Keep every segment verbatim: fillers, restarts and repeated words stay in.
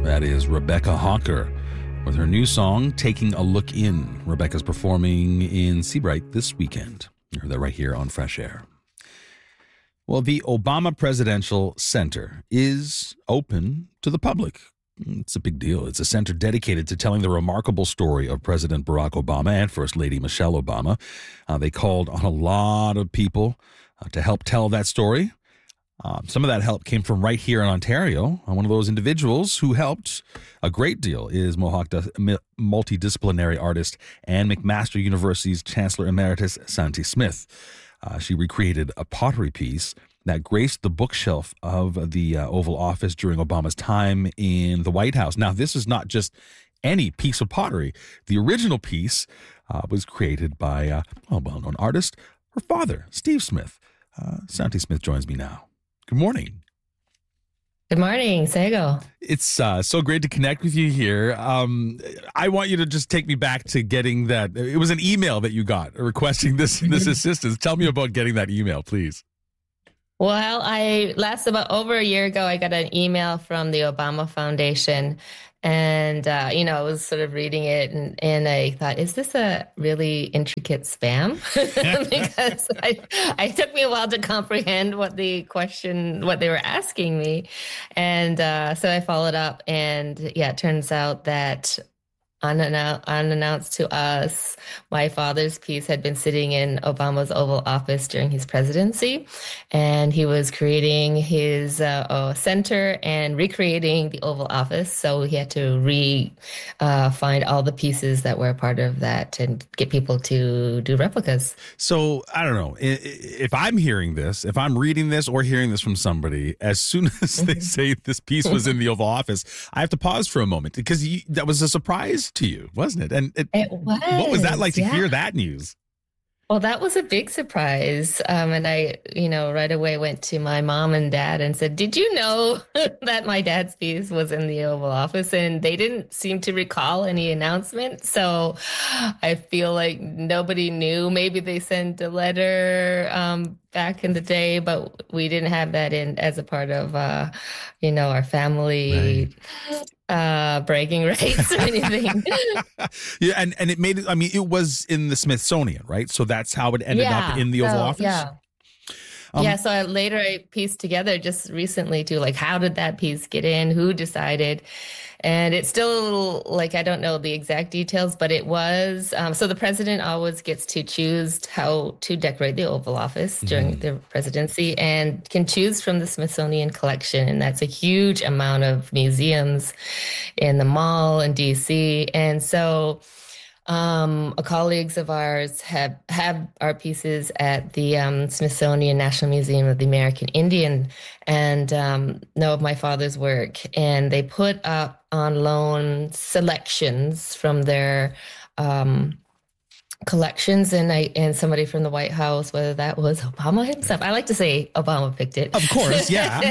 That is Rebecca Hawker with her new song, Taking a Look In. Rebecca's performing in Seabright this weekend. You heard that right here on Fresh Air. Well, the Obama Presidential Center is open to the public. It's a big deal. It's a center dedicated to telling the remarkable story of President Barack Obama and First Lady Michelle Obama. Uh, they called on a lot of people uh, to help tell that story. Uh, some of that help came from right here in Ontario. Uh, one of those individuals who helped a great deal is Mohawk multidisciplinary artist and McMaster University's Chancellor Emeritus Santi Smith. Uh, she recreated a pottery piece that graced the bookshelf of the uh, Oval Office during Obama's time in the White House. Now, this is not just any piece of pottery. The original piece uh, was created by uh, a well-known artist, her father, Steve Smith. Uh, Santi Smith joins me now. Good morning. Good morning, Sego. It's uh, so great to connect with you here. Um, I want you to just take me back to getting that. It was an email that you got requesting this this assistance. Tell me about getting that email, please. Well, I last about over a year ago, I got an email from the Obama Foundation. And, uh, you know, I was sort of reading it and, and I thought, is this a really intricate spam? Because I, I took me a while to comprehend what the question, what they were asking me. And uh, so I followed up and yeah, it turns out that Unannou- unannounced to us, my father's piece had been sitting in Obama's Oval Office during his presidency, and he was creating his uh, uh, center and recreating the Oval Office. So he had to re uh, find all the pieces that were part of that and get people to do replicas. So I don't know if I'm hearing this, if I'm reading this or hearing this from somebody, as soon as they say this piece was in the Oval Office, I have to pause for a moment because you, that was a surprise to you, wasn't it? And it, it was. What was that like to yeah. hear that news? Well, that was a big surprise. Um, and I, you know, right away went to my mom and dad and said, did you know that my dad's piece was in the Oval Office? And they didn't seem to recall any announcement. So I feel like nobody knew. Maybe they sent a letter um, back in the day, but we didn't have that in as a part of, uh, you know, our family. Right. Uh, bragging rights or anything. yeah, and, and it made it, I mean, it was in the Smithsonian, right? So that's how it ended yeah, up in the Oval so, Office? Yeah. Um, yeah, so I, later I pieced together just recently too, like how did that piece get in? Who decided? And it's still a little, like, I don't know the exact details, but it was, um, so the president always gets to choose how to decorate the Oval Office during mm-hmm. the presidency and can choose from the Smithsonian collection. And that's a huge amount of museums in the mall in D C. And so Um, colleagues of ours have, have our pieces at the um, Smithsonian National Museum of the American Indian and um, know of my father's work. And they put up on loan selections from their um, collections. And I and somebody from the White House, whether that was Obama himself. I like to say Obama picked it. Of course, yeah.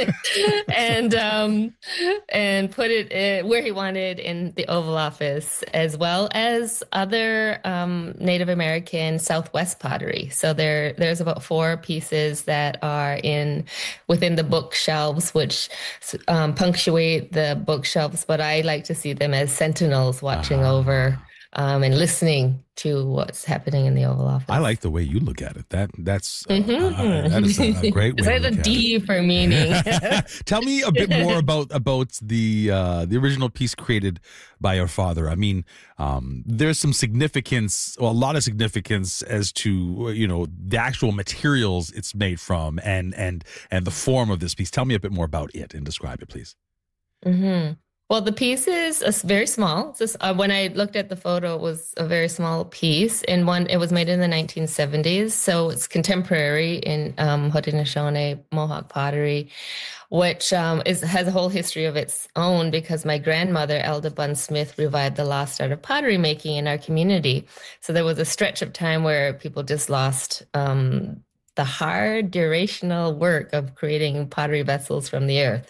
and um, and put it in where he wanted in the Oval Office, as well as other um, Native American Southwest pottery. So there there's about four pieces that are in within the bookshelves, which um, punctuate the bookshelves. But I like to see them as sentinels watching uh-huh. over um, and listening to what's happening in the Oval Office. I like the way you look at it. That that's uh, mm-hmm. uh, that is a, a great way. There's a D for meaning. Tell me a bit more about about the uh, the original piece created by your father. I mean, um, there's some significance, well, a lot of significance as to you know the actual materials it's made from and and and the form of this piece. Tell me a bit more about it and describe it, please. Mm-hmm. Well, the piece is very small. It's just, uh, when I looked at the photo, it was a very small piece. And one, it was made in the nineteen seventies. So it's contemporary in um, Haudenosaunee Mohawk pottery, which um, is has a whole history of its own because my grandmother, Elda Bunn Smith, revived the lost art of pottery making in our community. So there was a stretch of time where people just lost um the hard durational work of creating pottery vessels from the earth.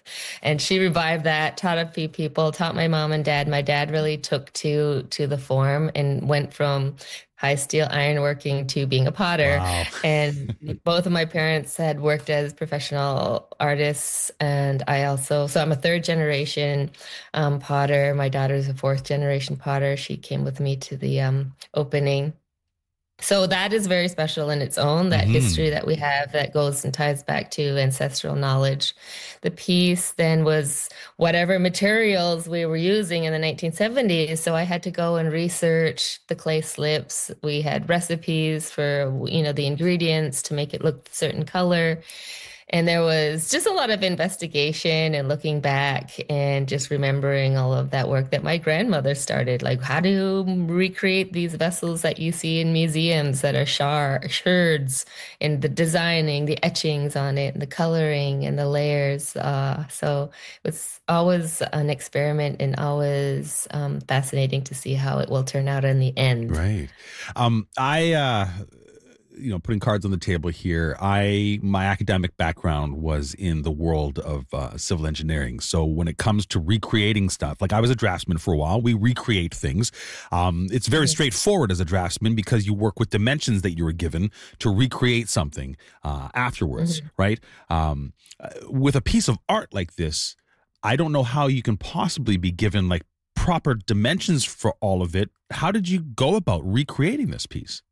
And she revived that, taught a few people, taught my mom and dad. My dad really took to to the form and went from high steel ironworking to being a potter. Wow. And both of my parents had worked as professional artists. And I also, so I'm a third generation um, potter. My daughter's a fourth generation potter. She came with me to the um, opening. So that is very special in its own, that mm-hmm. history that we have that goes and ties back to ancestral knowledge. The piece then was whatever materials we were using in the nineteen seventies. So I had to go and research the clay slips. We had recipes for, you know, the ingredients to make it look a certain color. And there was just a lot of investigation and looking back and just remembering all of that work that my grandmother started. Like, how do you recreate these vessels that you see in museums that are shar- sherds, and the designing, the etchings on it, and the coloring and the layers. Uh, so it was always an experiment and always um, fascinating to see how it will turn out in the end. Right. Um, I... Uh... you know, putting cards on the table here, I, my academic background was in the world of uh, civil engineering. So when it comes to recreating stuff, like I was a draftsman for a while, we recreate things. Um, it's very straightforward as a draftsman because you work with dimensions that you were given to recreate something uh, afterwards, mm-hmm. right? Um, with a piece of art like this, I don't know how you can possibly be given like proper dimensions for all of it. How did you go about recreating this piece?